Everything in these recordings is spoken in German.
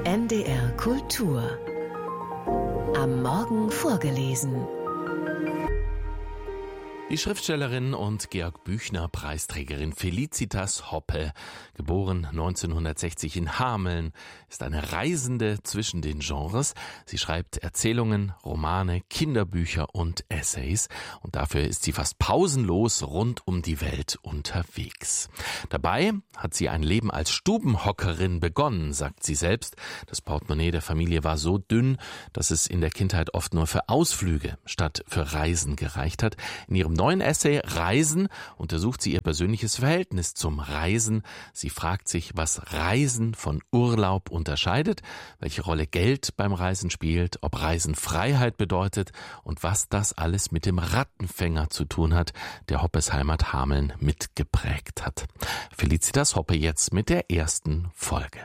NDR Kultur. Am Morgen vorgelesen. Die Schriftstellerin und Georg Büchner-Preisträgerin Felicitas Hoppe, geboren 1960 in Hameln, ist eine Reisende zwischen den Genres. Sie schreibt Erzählungen, Romane, Kinderbücher und Essays. Und dafür ist sie fast pausenlos rund um die Welt unterwegs. Dabei hat sie ein Leben als Stubenhockerin begonnen, sagt sie selbst. Das Portemonnaie der Familie war so dünn, dass es in der Kindheit oft nur für Ausflüge statt für Reisen gereicht hat. In ihrem neuen Essay Reisen untersucht sie ihr persönliches Verhältnis zum Reisen. Sie fragt sich, was Reisen von Urlaub unterscheidet, welche Rolle Geld beim Reisen spielt, ob Reisen Freiheit bedeutet und was das alles mit dem Rattenfänger zu tun hat, der Hoppes Heimat Hameln mitgeprägt hat. Felicitas Hoppe jetzt mit der ersten Folge.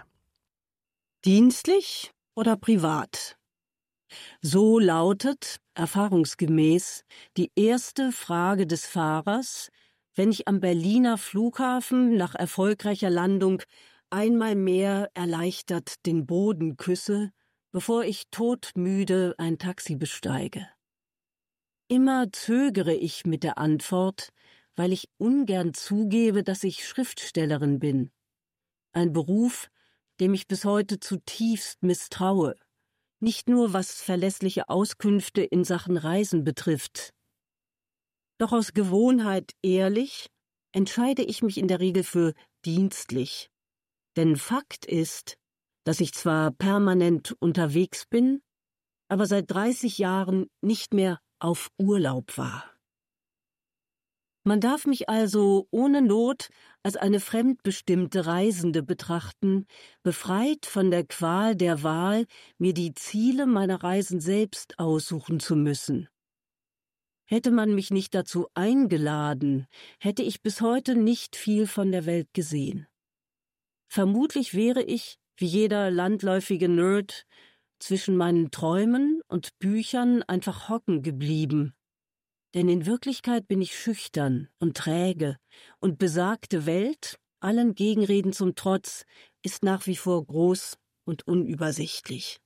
Dienstlich oder privat? So lautet, erfahrungsgemäß, die erste Frage des Fahrers, wenn ich am Berliner Flughafen nach erfolgreicher Landung einmal mehr erleichtert den Boden küsse, bevor ich todmüde ein Taxi besteige. Immer zögere ich mit der Antwort, weil ich ungern zugebe, dass ich Schriftstellerin bin. Ein Beruf, dem ich bis heute zutiefst misstraue. Nicht nur was verlässliche Auskünfte in Sachen Reisen betrifft. Doch aus Gewohnheit ehrlich entscheide ich mich in der Regel für dienstlich. Denn Fakt ist, dass ich zwar permanent unterwegs bin, aber seit 30 Jahren nicht mehr auf Urlaub war. Man darf mich also ohne Not als eine fremdbestimmte Reisende betrachten, befreit von der Qual der Wahl, mir die Ziele meiner Reisen selbst aussuchen zu müssen. Hätte man mich nicht dazu eingeladen, hätte ich bis heute nicht viel von der Welt gesehen. Vermutlich wäre ich, wie jeder landläufige Nerd, zwischen meinen Träumen und Büchern einfach hocken geblieben. Denn in Wirklichkeit bin ich schüchtern und träge, und besagte Welt, allen Gegenreden zum Trotz, ist nach wie vor groß und unübersichtlich.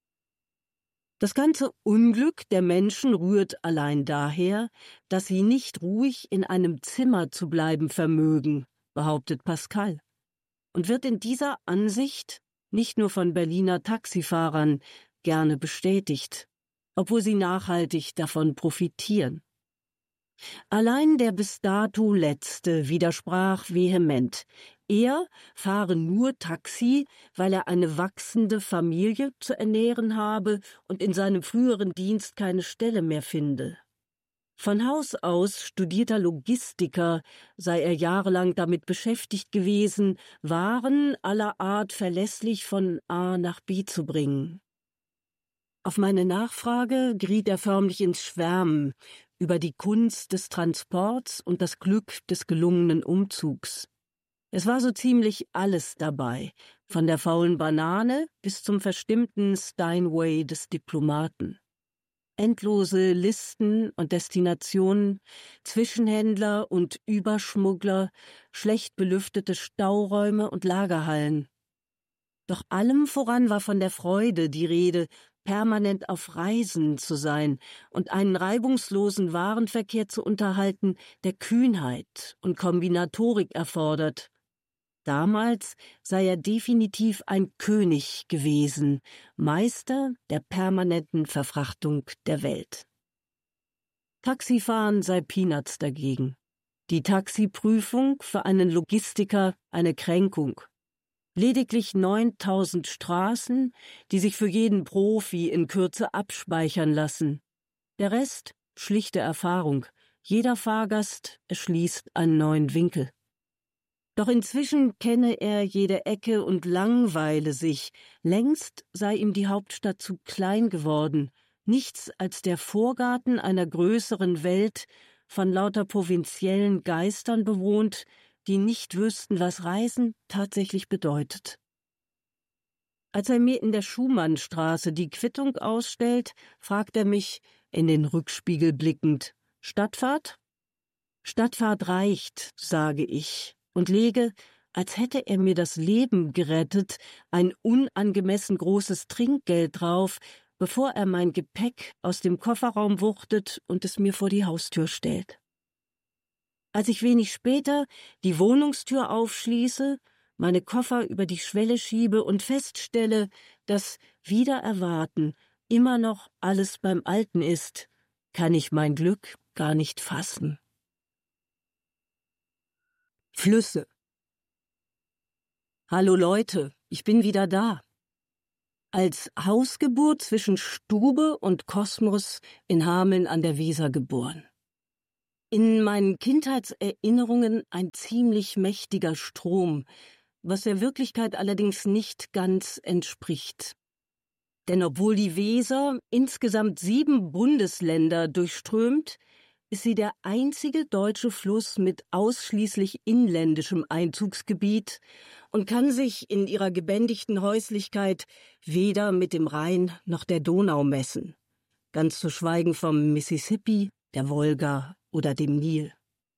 Das ganze Unglück der Menschen rührt allein daher, dass sie nicht ruhig in einem Zimmer zu bleiben vermögen, behauptet Pascal, und wird in dieser Ansicht nicht nur von Berliner Taxifahrern gerne bestätigt, obwohl sie nachhaltig davon profitieren. Allein der bis dato Letzte widersprach vehement. Er fahre nur Taxi, weil er eine wachsende Familie zu ernähren habe und in seinem früheren Dienst keine Stelle mehr finde. Von Haus aus studierter Logistiker sei er jahrelang damit beschäftigt gewesen, Waren aller Art verlässlich von A nach B zu bringen. Auf meine Nachfrage geriet er förmlich ins Schwärmen über die Kunst des Transports und das Glück des gelungenen Umzugs. Es war so ziemlich alles dabei, von der faulen Banane bis zum verstimmten Steinway des Diplomaten. Endlose Listen und Destinationen, Zwischenhändler und Überschmuggler, schlecht belüftete Stauräume und Lagerhallen. Doch allem voran war von der Freude die Rede, permanent auf Reisen zu sein und einen reibungslosen Warenverkehr zu unterhalten, der Kühnheit und Kombinatorik erfordert. Damals sei er definitiv ein König gewesen, Meister der permanenten Verfrachtung der Welt. Taxifahren sei Peanuts dagegen. Die Taxiprüfung für einen Logistiker eine Kränkung. Lediglich 9000 Straßen, die sich für jeden Profi in Kürze abspeichern lassen. Der Rest schlichte Erfahrung. Jeder Fahrgast erschließt einen neuen Winkel. Doch inzwischen kenne er jede Ecke und langweile sich. Längst sei ihm die Hauptstadt zu klein geworden. Nichts als der Vorgarten einer größeren Welt, von lauter provinziellen Geistern bewohnt, die nicht wüssten, was Reisen tatsächlich bedeutet. Als er mir in der Schumannstraße die Quittung ausstellt, fragt er mich, in den Rückspiegel blickend, »Stadtfahrt?« »Stadtfahrt reicht«, sage ich und lege, als hätte er mir das Leben gerettet, ein unangemessen großes Trinkgeld drauf, bevor er mein Gepäck aus dem Kofferraum wuchtet und es mir vor die Haustür stellt. Als ich wenig später die Wohnungstür aufschließe, meine Koffer über die Schwelle schiebe und feststelle, dass, wider Erwarten, immer noch alles beim Alten ist, kann ich mein Glück gar nicht fassen. Flüsse. Hallo Leute, ich bin wieder da. Als Hausgeburt zwischen Stube und Kosmos in Hameln an der Weser geboren. In meinen Kindheitserinnerungen ein ziemlich mächtiger Strom, was der Wirklichkeit allerdings nicht ganz entspricht. Denn obwohl die Weser insgesamt 7 Bundesländer durchströmt, ist sie der einzige deutsche Fluss mit ausschließlich inländischem Einzugsgebiet und kann sich in ihrer gebändigten Häuslichkeit weder mit dem Rhein noch der Donau messen, ganz zu schweigen vom Mississippi, der Wolga oder dem Nil.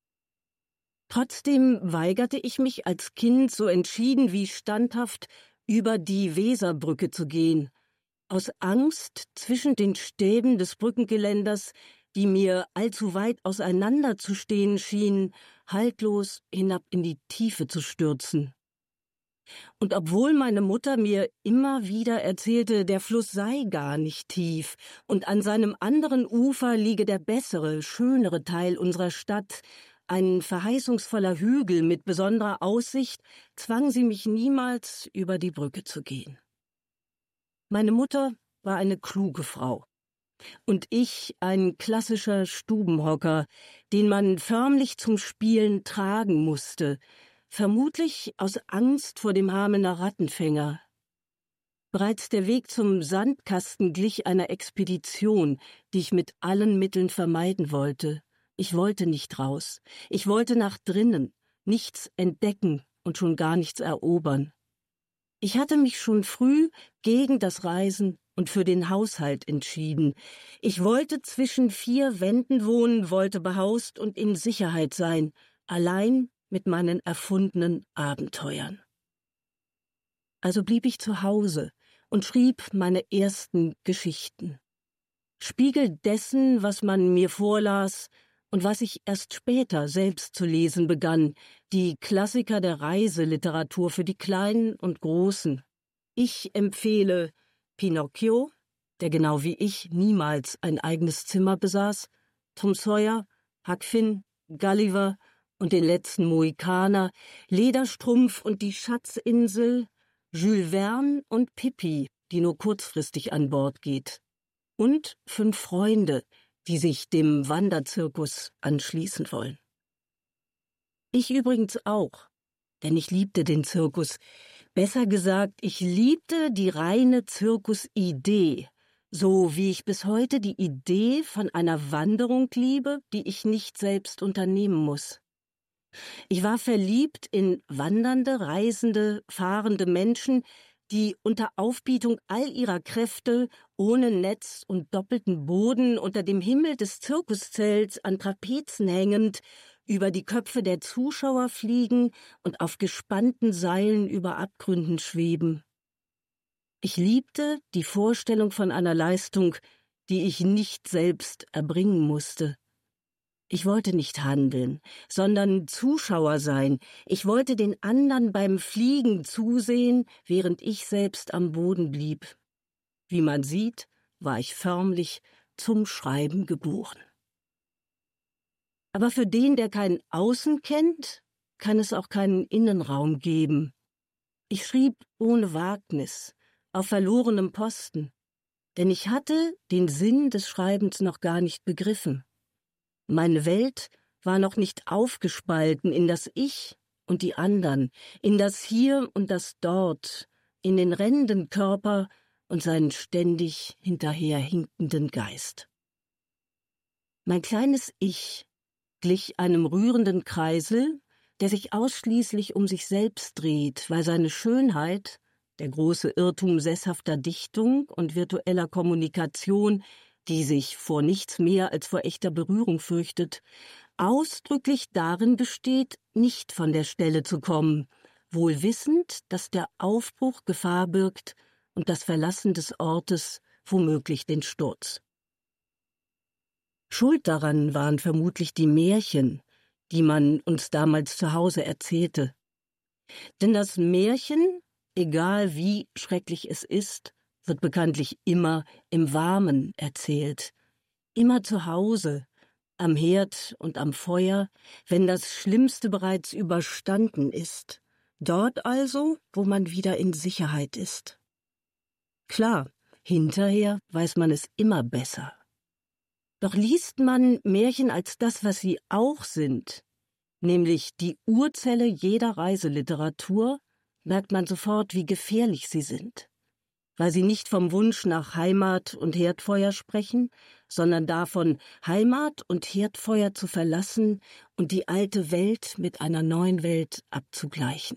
Trotzdem weigerte ich mich als Kind so entschieden wie standhaft, über die Weserbrücke zu gehen, aus Angst, zwischen den Stäben des Brückengeländers, die mir allzu weit auseinander zu stehen schienen, haltlos hinab in die Tiefe zu stürzen. Und obwohl meine Mutter mir immer wieder erzählte, der Fluss sei gar nicht tief und an seinem anderen Ufer liege der bessere, schönere Teil unserer Stadt, ein verheißungsvoller Hügel mit besonderer Aussicht, zwang sie mich niemals, über die Brücke zu gehen. Meine Mutter war eine kluge Frau. Und ich ein klassischer Stubenhocker, den man förmlich zum Spielen tragen musste, vermutlich aus Angst vor dem Hamelner Rattenfänger. Bereits der Weg zum Sandkasten glich einer Expedition, die ich mit allen Mitteln vermeiden wollte. Ich wollte nicht raus. Ich wollte nach drinnen, nichts entdecken und schon gar nichts erobern. Ich hatte mich schon früh gegen das Reisen und für den Haushalt entschieden. Ich wollte zwischen 4 Wänden wohnen, wollte behaust und in Sicherheit sein, allein mit meinen erfundenen Abenteuern. Also blieb ich zu Hause und schrieb meine ersten Geschichten. Spiegel dessen, was man mir vorlas und was ich erst später selbst zu lesen begann, die Klassiker der Reiseliteratur für die Kleinen und Großen. Ich empfehle Pinocchio, der genau wie ich niemals ein eigenes Zimmer besaß, Tom Sawyer, Huck Finn, Gulliver und den letzten Mohikaner, Lederstrumpf und die Schatzinsel, Jules Verne und Pippi, die nur kurzfristig an Bord geht. Und 5 Freunde, die sich dem Wanderzirkus anschließen wollen. Ich übrigens auch, denn ich liebte den Zirkus. Besser gesagt, ich liebte die reine Zirkusidee, so wie ich bis heute die Idee von einer Wanderung liebe, die ich nicht selbst unternehmen muss. Ich war verliebt in wandernde, reisende, fahrende Menschen, die unter Aufbietung all ihrer Kräfte, ohne Netz und doppelten Boden, unter dem Himmel des Zirkuszelts an Trapezen hängend, über die Köpfe der Zuschauer fliegen und auf gespannten Seilen über Abgründen schweben. Ich liebte die Vorstellung von einer Leistung, die ich nicht selbst erbringen musste. Ich wollte nicht handeln, sondern Zuschauer sein. Ich wollte den anderen beim Fliegen zusehen, während ich selbst am Boden blieb. Wie man sieht, war ich förmlich zum Schreiben geboren. Aber für den, der kein Außen kennt, kann es auch keinen Innenraum geben. Ich schrieb ohne Wagnis, auf verlorenem Posten, denn ich hatte den Sinn des Schreibens noch gar nicht begriffen. Meine Welt war noch nicht aufgespalten in das Ich und die anderen, in das Hier und das Dort, in den rennenden Körper und seinen ständig hinterherhinkenden Geist. Mein kleines Ich glich einem rührenden Kreisel, der sich ausschließlich um sich selbst dreht, weil seine Schönheit, der große Irrtum sesshafter Dichtung und virtueller Kommunikation, die sich vor nichts mehr als vor echter Berührung fürchtet, ausdrücklich darin besteht, nicht von der Stelle zu kommen, wohl wissend, dass der Aufbruch Gefahr birgt und das Verlassen des Ortes womöglich den Sturz. Schuld daran waren vermutlich die Märchen, die man uns damals zu Hause erzählte. Denn das Märchen, egal wie schrecklich es ist, wird bekanntlich immer im Warmen erzählt, immer zu Hause, am Herd und am Feuer, wenn das Schlimmste bereits überstanden ist, dort also, wo man wieder in Sicherheit ist. Klar, hinterher weiß man es immer besser. Doch liest man Märchen als das, was sie auch sind, nämlich die Urzelle jeder Reiseliteratur, merkt man sofort, wie gefährlich sie sind, weil sie nicht vom Wunsch nach Heimat und Herdfeuer sprechen, sondern davon, Heimat und Herdfeuer zu verlassen und die alte Welt mit einer neuen Welt abzugleichen.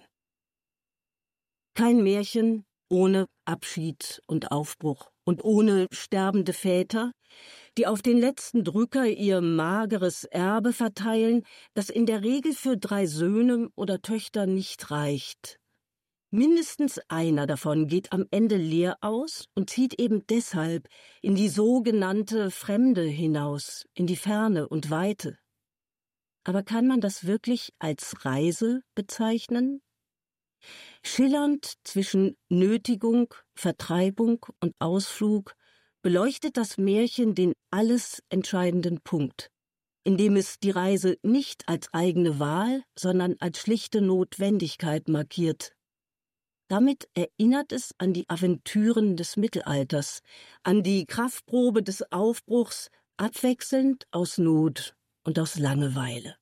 Kein Märchen ohne Abschied und Aufbruch und ohne sterbende Väter, die auf den letzten Drücker ihr mageres Erbe verteilen, das in der Regel für 3 Söhne oder Töchter nicht reicht. Mindestens einer davon geht am Ende leer aus und zieht eben deshalb in die sogenannte Fremde hinaus, in die Ferne und Weite. Aber kann man das wirklich als Reise bezeichnen? Schillernd zwischen Nötigung, Vertreibung und Ausflug beleuchtet das Märchen den alles entscheidenden Punkt, indem es die Reise nicht als eigene Wahl, sondern als schlichte Notwendigkeit markiert. Damit erinnert es an die Aventüren des Mittelalters, an die Kraftprobe des Aufbruchs, abwechselnd aus Not und aus Langeweile.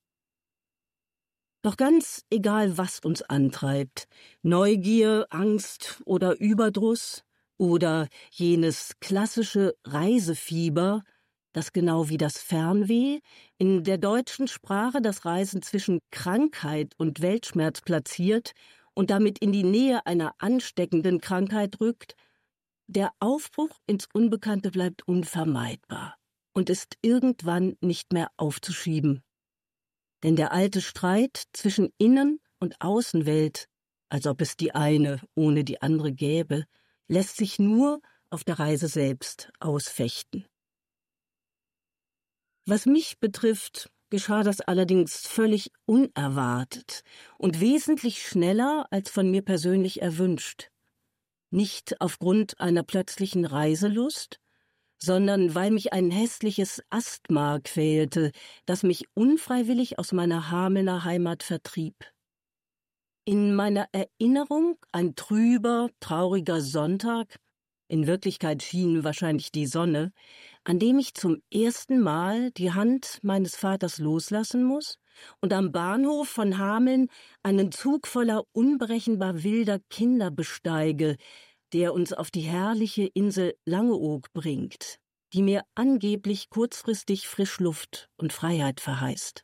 Doch ganz egal, was uns antreibt, Neugier, Angst oder Überdruss oder jenes klassische Reisefieber, das genau wie das Fernweh in der deutschen Sprache das Reisen zwischen Krankheit und Weltschmerz platziert und damit in die Nähe einer ansteckenden Krankheit rückt, der Aufbruch ins Unbekannte bleibt unvermeidbar und ist irgendwann nicht mehr aufzuschieben. Denn der alte Streit zwischen Innen- und Außenwelt, als ob es die eine ohne die andere gäbe, lässt sich nur auf der Reise selbst ausfechten. Was mich betrifft, geschah das allerdings völlig unerwartet und wesentlich schneller als von mir persönlich erwünscht. Nicht aufgrund einer plötzlichen Reiselust, sondern weil mich ein hässliches Asthma quälte, das mich unfreiwillig aus meiner Hamelner Heimat vertrieb. In meiner Erinnerung ein trüber, trauriger Sonntag, in Wirklichkeit schien wahrscheinlich die Sonne, an dem ich zum ersten Mal die Hand meines Vaters loslassen muss und am Bahnhof von Hameln einen Zug voller unberechenbar wilder Kinder besteige, der uns auf die herrliche Insel Langeoog bringt, die mir angeblich kurzfristig Frischluft und Freiheit verheißt.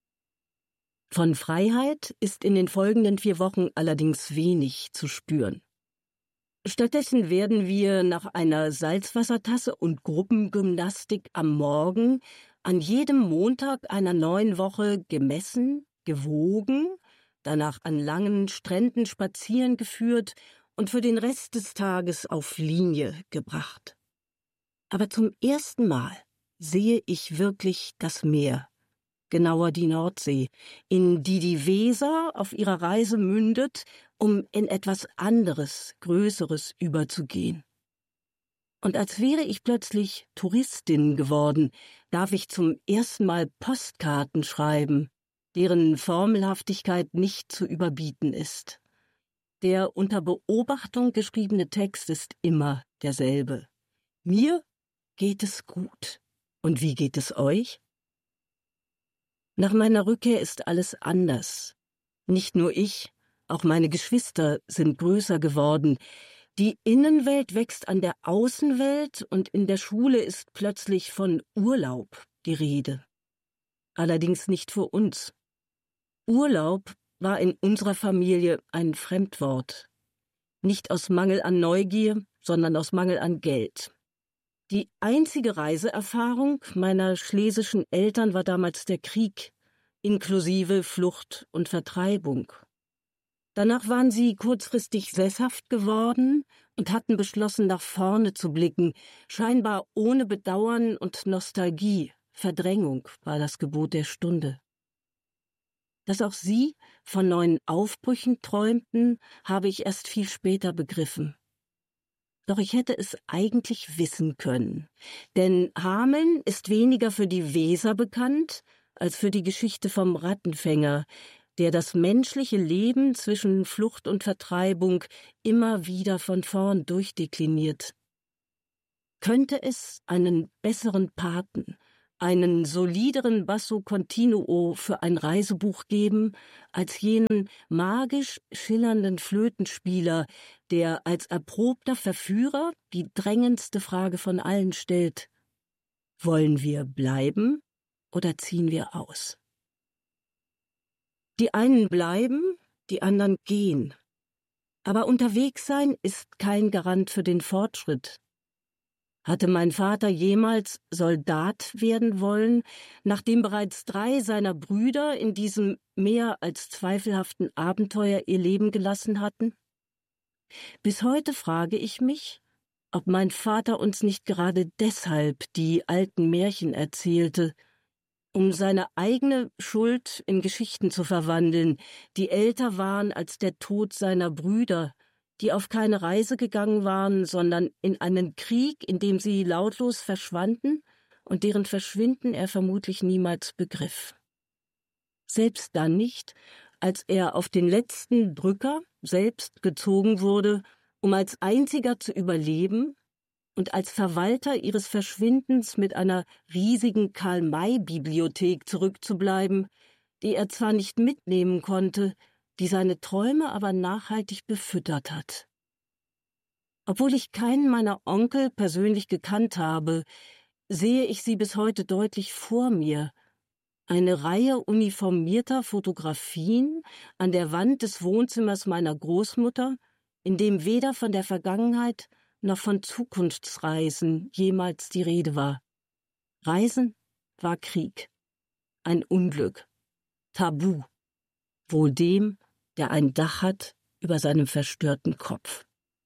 Von Freiheit ist in den folgenden 4 Wochen allerdings wenig zu spüren. Stattdessen werden wir nach einer Salzwassertasse und Gruppengymnastik am Morgen an jedem Montag einer neuen Woche gemessen, gewogen, danach an langen Stränden spazieren geführt und für den Rest des Tages auf Linie gebracht. Aber zum ersten Mal sehe ich wirklich das Meer, genauer die Nordsee, in die die Weser auf ihrer Reise mündet, um in etwas anderes, Größeres überzugehen. Und als wäre ich plötzlich Touristin geworden, darf ich zum ersten Mal Postkarten schreiben, deren Formelhaftigkeit nicht zu überbieten ist. Der unter Beobachtung geschriebene Text ist immer derselbe. Mir geht es gut. Und wie geht es euch? Nach meiner Rückkehr ist alles anders. Nicht nur ich, auch meine Geschwister sind größer geworden. Die Innenwelt wächst an der Außenwelt und in der Schule ist plötzlich von Urlaub die Rede. Allerdings nicht für uns. Urlaub war in unserer Familie ein Fremdwort. Nicht aus Mangel an Neugier, sondern aus Mangel an Geld. Die einzige Reiseerfahrung meiner schlesischen Eltern war damals der Krieg, inklusive Flucht und Vertreibung. Danach waren sie kurzfristig sesshaft geworden und hatten beschlossen, nach vorne zu blicken, scheinbar ohne Bedauern und Nostalgie. Verdrängung war das Gebot der Stunde. Dass auch sie von neuen Aufbrüchen träumten, habe ich erst viel später begriffen. Doch ich hätte es eigentlich wissen können, denn Hameln ist weniger für die Weser bekannt, als für die Geschichte vom Rattenfänger, der das menschliche Leben zwischen Flucht und Vertreibung immer wieder von vorn durchdekliniert. Könnte es einen besseren Paten, einen solideren Basso Continuo für ein Reisebuch geben, als jenen magisch schillernden Flötenspieler, der als erprobter Verführer die drängendste Frage von allen stellt: Wollen wir bleiben oder ziehen wir aus? Die einen bleiben, die anderen gehen. Aber unterwegs sein ist kein Garant für den Fortschritt. Hatte mein Vater jemals Soldat werden wollen, nachdem bereits 3 seiner Brüder in diesem mehr als zweifelhaften Abenteuer ihr Leben gelassen hatten? Bis heute frage ich mich, ob mein Vater uns nicht gerade deshalb die alten Märchen erzählte, um seine eigene Schuld in Geschichten zu verwandeln, die älter waren als der Tod seiner Brüder, die auf keine Reise gegangen waren, sondern in einen Krieg, in dem sie lautlos verschwanden und deren Verschwinden er vermutlich niemals begriff. Selbst dann nicht, als er auf den letzten Drücker selbst gezogen wurde, um als einziger zu überleben und als Verwalter ihres Verschwindens mit einer riesigen Karl-May-Bibliothek zurückzubleiben, die er zwar nicht mitnehmen konnte, die seine Träume aber nachhaltig befüttert hat. Obwohl ich keinen meiner Onkel persönlich gekannt habe, sehe ich sie bis heute deutlich vor mir. Eine Reihe uniformierter Fotografien an der Wand des Wohnzimmers meiner Großmutter, in dem weder von der Vergangenheit noch von Zukunftsreisen jemals die Rede war. Reisen war Krieg, ein Unglück, Tabu, wohl dem, der ein Dach hat über seinem verstörten Kopf.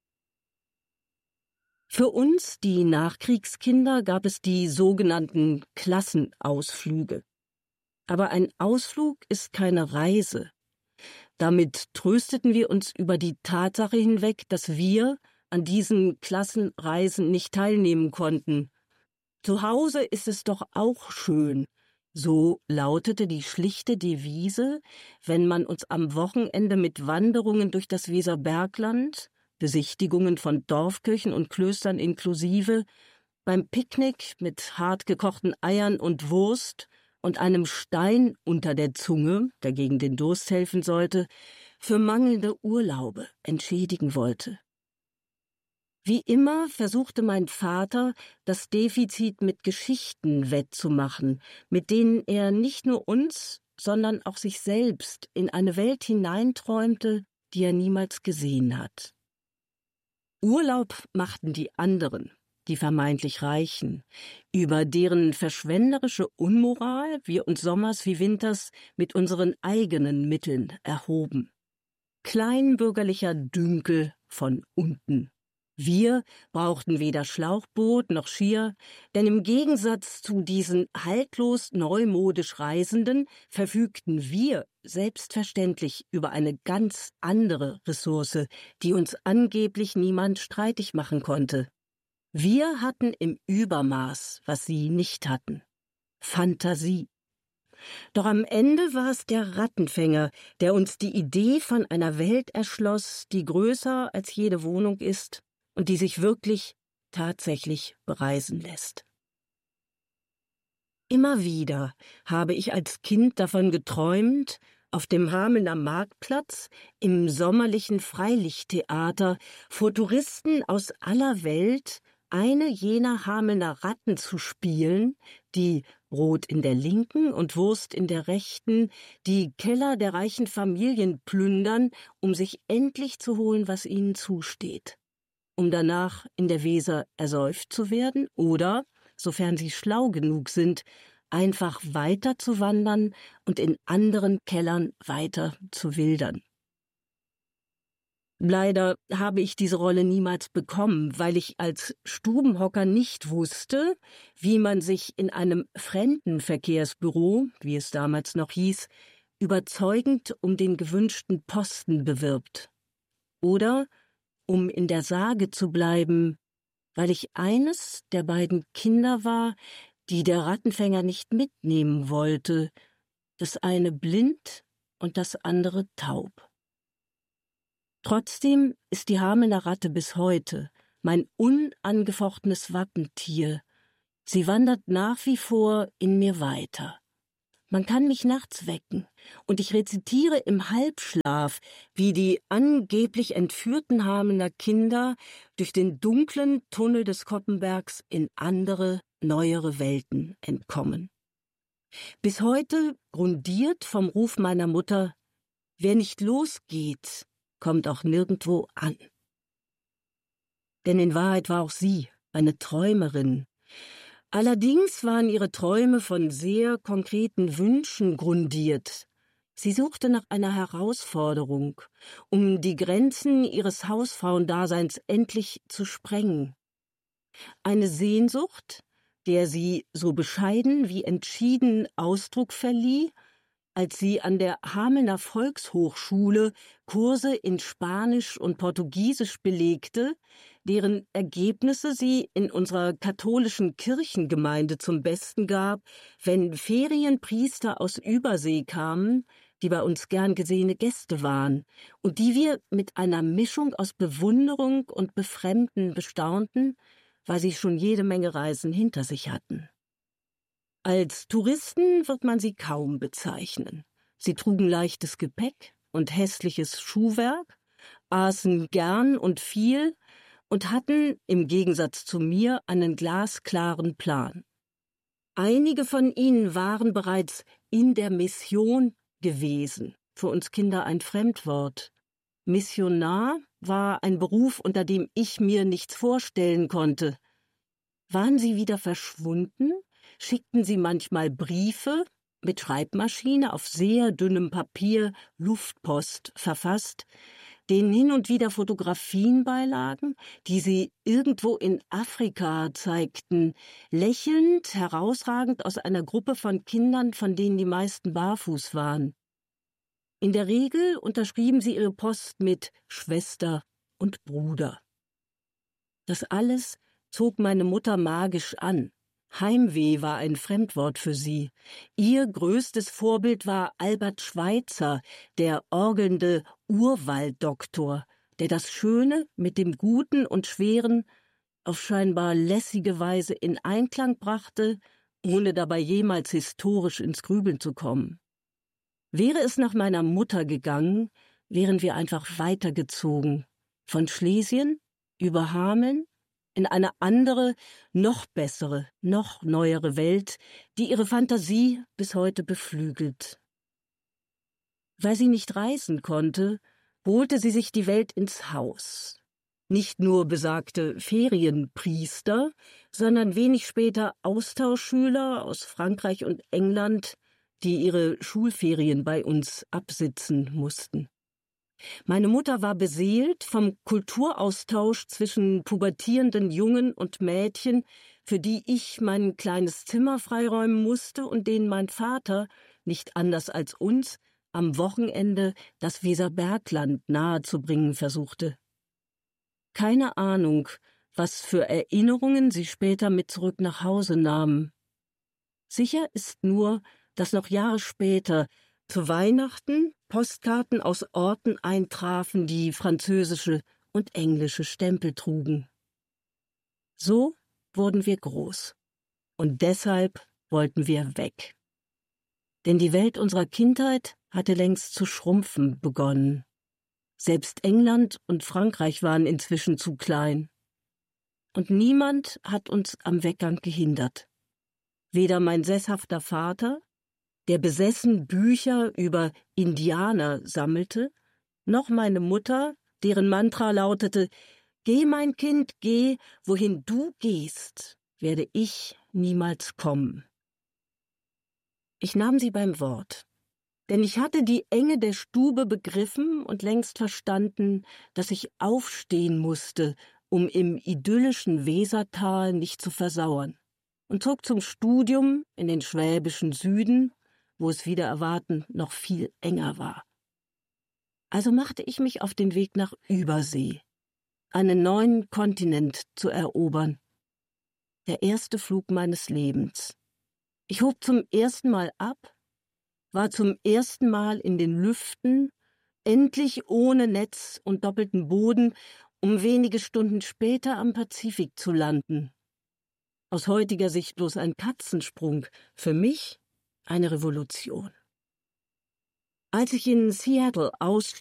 Für uns, die Nachkriegskinder, gab es die sogenannten Klassenausflüge. Aber ein Ausflug ist keine Reise. Damit trösteten wir uns über die Tatsache hinweg, dass wir an diesen Klassenreisen nicht teilnehmen konnten. Zu Hause ist es doch auch schön. So lautete die schlichte Devise, wenn man uns am Wochenende mit Wanderungen durch das Weserbergland, Besichtigungen von Dorfkirchen und Klöstern inklusive, beim Picknick mit hartgekochten Eiern und Wurst und einem Stein unter der Zunge, der gegen den Durst helfen sollte, für mangelnde Urlaube entschädigen wollte. Wie immer versuchte mein Vater, das Defizit mit Geschichten wettzumachen, mit denen er nicht nur uns, sondern auch sich selbst in eine Welt hineinträumte, die er niemals gesehen hat. Urlaub machten die anderen, die vermeintlich Reichen, über deren verschwenderische Unmoral wir uns sommers wie winters mit unseren eigenen Mitteln erhoben. Kleinbürgerlicher Dünkel von unten. Wir brauchten weder Schlauchboot noch Skier, denn im Gegensatz zu diesen haltlos neumodisch Reisenden verfügten wir selbstverständlich über eine ganz andere Ressource, die uns angeblich niemand streitig machen konnte. Wir hatten im Übermaß, was sie nicht hatten: Fantasie. Doch am Ende war es der Rattenfänger, der uns die Idee von einer Welt erschloss, die größer als jede Wohnung ist und die sich wirklich, tatsächlich bereisen lässt. Immer wieder habe ich als Kind davon geträumt, auf dem Hamelner Marktplatz, im sommerlichen Freilichttheater, vor Touristen aus aller Welt eine jener Hamelner Ratten zu spielen, die Brot in der linken und Wurst in der rechten die Keller der reichen Familien plündern, um sich endlich zu holen, was ihnen zusteht, um danach in der Weser ersäuft zu werden oder, sofern sie schlau genug sind, einfach weiter zu wandern und in anderen Kellern weiter zu wildern. Leider habe ich diese Rolle niemals bekommen, weil ich als Stubenhocker nicht wusste, wie man sich in einem Fremdenverkehrsbüro, wie es damals noch hieß, überzeugend um den gewünschten Posten bewirbt. Oder, um in der Sage zu bleiben, weil ich eines der beiden Kinder war, die der Rattenfänger nicht mitnehmen wollte, das eine blind und das andere taub. Trotzdem ist die Hamelner Ratte bis heute mein unangefochtenes Wappentier. Sie wandert nach wie vor in mir weiter. Man kann mich nachts wecken, und ich rezitiere im Halbschlaf, wie die angeblich entführten Hamelner Kinder durch den dunklen Tunnel des Koppenbergs in andere, neuere Welten entkommen. Bis heute grundiert vom Ruf meiner Mutter: Wer nicht losgeht, kommt auch nirgendwo an. Denn in Wahrheit war auch sie eine Träumerin. Allerdings waren ihre Träume von sehr konkreten Wünschen grundiert. Sie suchte nach einer Herausforderung, um die Grenzen ihres Hausfrauendaseins endlich zu sprengen. Eine Sehnsucht, der sie so bescheiden wie entschieden Ausdruck verlieh, als sie an der Hamelner Volkshochschule Kurse in Spanisch und Portugiesisch belegte, deren Ergebnisse sie in unserer katholischen Kirchengemeinde zum Besten gab, wenn Ferienpriester aus Übersee kamen, die bei uns gern gesehene Gäste waren und die wir mit einer Mischung aus Bewunderung und Befremden bestaunten, weil sie schon jede Menge Reisen hinter sich hatten. Als Touristen wird man sie kaum bezeichnen. Sie trugen leichtes Gepäck und hässliches Schuhwerk, aßen gern und viel und hatten, im Gegensatz zu mir, einen glasklaren Plan. Einige von ihnen waren bereits in der Mission gewesen, für uns Kinder ein Fremdwort. Missionar war ein Beruf, unter dem ich mir nichts vorstellen konnte. Waren sie wieder verschwunden? Schickten sie manchmal Briefe, mit Schreibmaschine auf sehr dünnem Papier, Luftpost verfasst, denen hin und wieder Fotografien beilagen, die sie irgendwo in Afrika zeigten, lächelnd, herausragend aus einer Gruppe von Kindern, von denen die meisten barfuß waren. In der Regel unterschrieben sie ihre Post mit Schwester und Bruder. Das alles zog meine Mutter magisch an. Heimweh war ein Fremdwort für sie. Ihr größtes Vorbild war Albert Schweitzer, der orgelnde Urwalddoktor, der das Schöne mit dem Guten und Schweren auf scheinbar lässige Weise in Einklang brachte, ohne dabei jemals historisch ins Grübeln zu kommen. Wäre es nach meiner Mutter gegangen, wären wir einfach weitergezogen, von Schlesien über Hameln, in eine andere, noch bessere, noch neuere Welt, die ihre Fantasie bis heute beflügelt. Weil sie nicht reisen konnte, holte sie sich die Welt ins Haus. Nicht nur besagte Ferienpriester, sondern wenig später Austauschschüler aus Frankreich und England, die ihre Schulferien bei uns absitzen mussten. Meine Mutter war beseelt vom Kulturaustausch zwischen pubertierenden Jungen und Mädchen, für die ich mein kleines Zimmer freiräumen musste und denen mein Vater, nicht anders als uns, am Wochenende das Weserbergland nahezubringen versuchte. Keine Ahnung, was für Erinnerungen sie später mit zurück nach Hause nahmen. Sicher ist nur, dass noch Jahre später zu Weihnachten Postkarten aus Orten eintrafen, die französische und englische Stempel trugen. So wurden wir groß. Und deshalb wollten wir weg. Denn die Welt unserer Kindheit hatte längst zu schrumpfen begonnen. Selbst England und Frankreich waren inzwischen zu klein. Und niemand hat uns am Weggang gehindert. Weder mein sesshafter Vater, der besessen Bücher über Indianer sammelte, noch meine Mutter, deren Mantra lautete: »Geh, mein Kind, geh, wohin du gehst, werde ich niemals kommen.« Ich nahm sie beim Wort, Denn ich hatte die Enge der Stube begriffen und längst verstanden, dass ich aufstehen musste, um im idyllischen Wesertal nicht zu versauern, und zog zum Studium in den schwäbischen Süden, wo es wider Erwarten noch viel enger war. Also machte ich mich auf den Weg nach Übersee, einen neuen Kontinent zu erobern. Der erste Flug meines Lebens. Ich hob zum ersten Mal ab, war zum ersten Mal in den Lüften, endlich ohne Netz und doppelten Boden, um wenige Stunden später am Pazifik zu landen. Aus heutiger Sicht bloß ein Katzensprung, für mich eine Revolution. Als ich in Seattle ausstieg,